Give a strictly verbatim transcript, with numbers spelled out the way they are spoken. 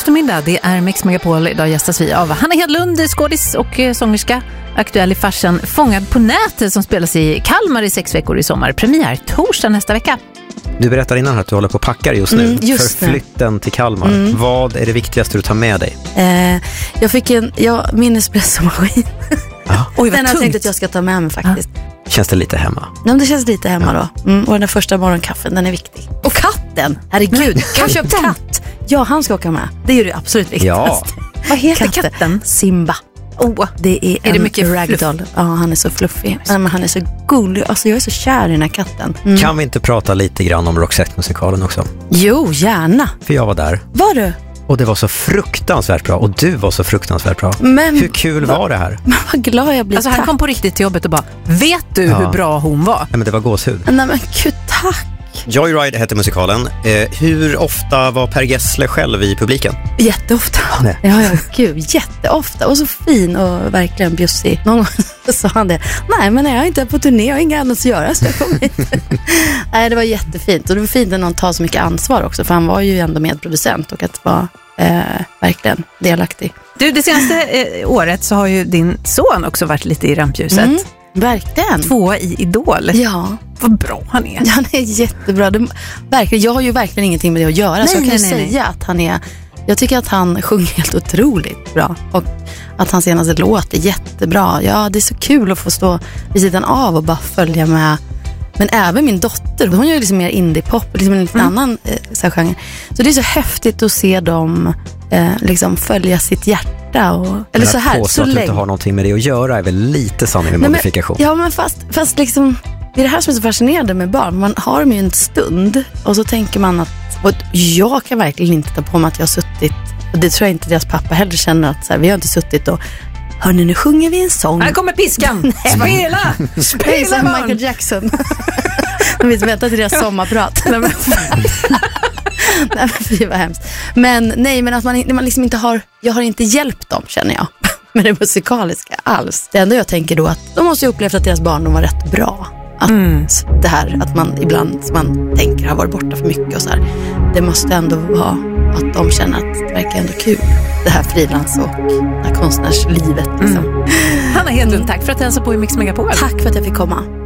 eftermiddag. Det är Mix Megapol. Idag gästas vi av Hanna Hedlund, skådis och sångerska. Aktuell i farsen Fångad på nätet som spelas i Kalmar i sex veckor i sommar. Premiär torsdag nästa vecka. Du berättar innan att du håller på och packar just nu mm, just för flytten till Kalmar. Mm. Vad är det viktigaste du tar med dig? Eh, jag fick en, ja, min espressomaskin. Ja. Oj, den har jag tänkt att jag ska ta med mig faktiskt. Ja. Känns det lite hemma? Nej, men det känns lite hemma ja. då. Mm, och den där första morgonkaffen, den är viktig. Och katten, herregud. Jag har köpt katt. Ja, han ska åka med. Det är ju det absolut viktigaste. Ja. Vad heter katten? katten? Simba. Oh, det är, är en det mycket ragdoll. Ja, han är så fluffig. Ja, men han är så gullig. Alltså jag är så kär i den här katten. Mm. Kan vi inte prata lite grann om Roxette-musikalen också? Jo, gärna. För jag var där. Var du? Och det var så fruktansvärt bra. Och du var så fruktansvärt bra. Men, hur kul va, var det här? Men vad glad jag blir. Alltså han kom på riktigt till jobbet och bara, vet du ja. hur bra hon var? Nej, men det var gåshud. Nej men gud, tack. Joyride heter musikalen. Eh, hur ofta var Per Gessle själv i publiken? Jätteofta. Nej. Ja, ja, gud, jätteofta. Och så fin och verkligen bjussig. Någon gång sa han det. Nej, men jag är inte på turné, jag har inga annat att göra så jag kommer hit. Nej, det var jättefint. Och det var fint när någon tar så mycket ansvar också. För han var ju ändå medproducent och att vara eh, verkligen delaktig. Du, det senaste eh, året så har ju din son också varit lite i rampljuset. Mm. Verkligen. Två i Idol. Ja. Vad bra han är. Han är jättebra. Det, verkligen, jag har ju verkligen ingenting med det att göra. Nej, så jag kan nej, nej, säga nej. att han är... Jag tycker att han sjunger helt otroligt bra. Och att hans senaste låt är jättebra. Ja, det är så kul att få stå vid sidan av och bara följa med. Men även min dotter, hon gör ju liksom mer indie-pop. Liksom en liten mm. annan eh, så här genre. Så det är så häftigt att se dem eh, liksom följa sitt hjärta. Och, eller så här. Så att du inte har någonting med det att göra är väl lite sanning med nej, modifikation. Men, ja, men fast, fast liksom... Det är det här som är så fascinerande med barn. Man har dem ju en stund och så tänker man att... Och jag kan verkligen inte ta på mig att jag har suttit... Och det tror jag inte deras pappa heller känner att så här, vi har inte suttit och... Hörni, nu sjunger vi en sång. Här kommer piskan. Spela! Spela, barn! Michael Jackson. De vill vänta till deras sommarprat. Nej, men... nej, men fy vad hemskt. Men nej, men att man, man liksom inte har... Jag har inte hjälpt dem, känner jag. Med det musikaliska alls. Det enda jag tänker då att de måste ju upplevt att deras barn var rätt bra. Att mm. det här att man ibland som man tänker har varit borta för mycket och så här, det måste ändå vara att de känner att det verkar ändå kul, det här frilans och det här konstnärslivet liksom. mm. Hanna Hedlund, tack för att du hälsade på i Mix Megapol. Tack för att jag fick komma.